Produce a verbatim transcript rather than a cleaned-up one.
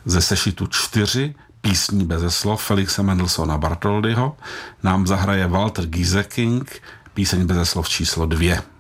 ze sešitu čtyři písní beze slov Felixe Mendelssohna Bartholdyho nám zahraje Walter Gieseking, píseň beze slov číslo dvě.